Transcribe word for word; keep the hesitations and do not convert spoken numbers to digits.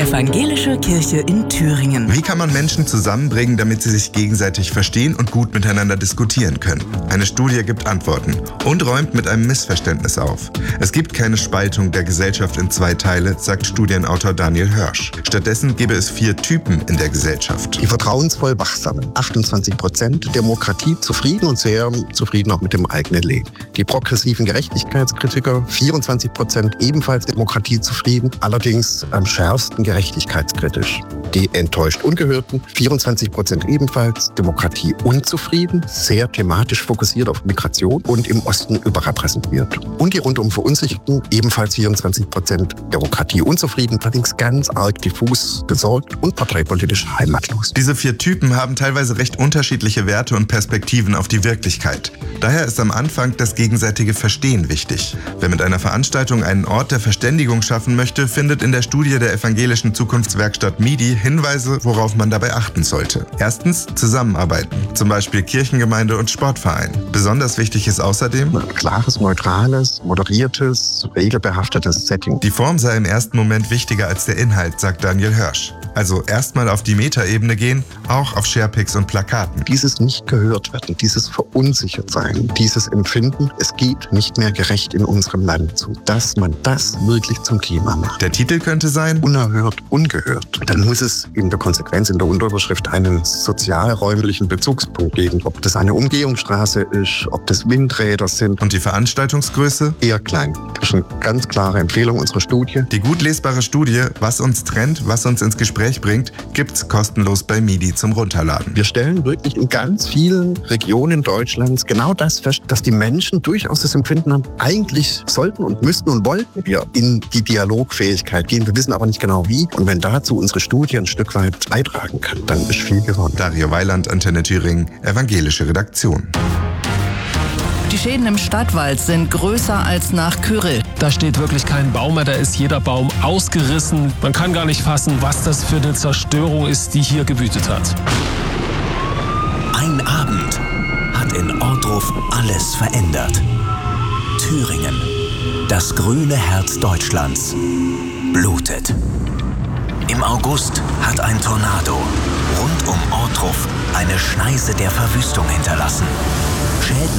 Evangelische Kirche in Thüringen. Wie kann man Menschen zusammenbringen, damit sie sich gegenseitig verstehen und gut miteinander diskutieren können? Eine Studie gibt Antworten und räumt mit einem Missverständnis auf. Es gibt keine Spaltung der Gesellschaft in zwei Teile, sagt Studienautor Daniel Hörsch. Stattdessen gäbe es vier Typen in der Gesellschaft. Die vertrauensvoll Wachsamen, achtundzwanzig Prozent, Demokratie zufrieden und sehr zufrieden auch mit dem eigenen Leben. Die progressiven Gerechtigkeitskritiker, vierundzwanzig Prozent, ebenfalls Demokratie zufrieden, allerdings am schärfsten gerechtigkeitskritisch. Die enttäuscht Ungehörten, vierundzwanzig Prozent ebenfalls, Demokratie unzufrieden, sehr thematisch fokussiert auf Migration und im Osten überrepräsentiert. Und die rundum Verunsicherten, ebenfalls vierundzwanzig Prozent, Demokratie unzufrieden, allerdings ganz arg diffus gesorgt und parteipolitisch heimatlos. Diese vier Typen haben teilweise recht unterschiedliche Werte und Perspektiven auf die Wirklichkeit. Daher ist am Anfang das gegenseitige Verstehen wichtig. Wer mit einer Veranstaltung einen Ort der Verständigung schaffen möchte, findet in der Studie der evangelischen Zukunftswerkstatt M I D I Hinweise, worauf man dabei achten sollte. Erstens, zusammenarbeiten, zum Beispiel Kirchengemeinde und Sportverein. Besonders wichtig ist außerdem ein klares, neutrales, moderiertes, regelbehaftetes Setting. Die Form sei im ersten Moment wichtiger als der Inhalt, sagt Daniel Hörsch. Also erstmal auf die Metaebene gehen, auch auf Sharepics und Plakaten. Dieses nicht gehört werden, dieses verunsichert sein, dieses Empfinden, es geht nicht mehr gerecht in unserem Land zu, dass man das wirklich zum Thema macht. Der Titel könnte sein: Unerhört, ungehört. Dann muss es in der Konsequenz in der Unterüberschrift einen sozialräumlichen Bezugspunkt geben. Ob das eine Umgehungsstraße ist, ob das Windräder sind. Und die Veranstaltungsgröße? Eher klein. Das ist eine ganz klare Empfehlung unserer Studie. Die gut lesbare Studie, was uns trennt, was uns ins Gespräch bringt, gibt's kostenlos bei M I D I zum Runterladen. Wir stellen wirklich in ganz vielen Regionen Deutschlands genau das fest, dass die Menschen durchaus das Empfinden haben, eigentlich sollten und müssten und wollten wir in die Dialogfähigkeit gehen. Wir wissen aber nicht genau wie. Und wenn dazu unsere Studie ein Stück weit beitragen kann, dann ist viel gewonnen. Dario Weiland, Antenne Thüringen, evangelische Redaktion. Die Schäden im Stadtwald sind größer als nach Kyrill. Da steht wirklich kein Baum mehr, da ist jeder Baum ausgerissen. Man kann gar nicht fassen, was das für eine Zerstörung ist, die hier gewütet hat. Ein Abend hat in Ohrdruf alles verändert. Thüringen, das grüne Herz Deutschlands, blutet. Im August hat ein Tornado rund um Ohrdruf eine Schneise der Verwüstung hinterlassen. Schäden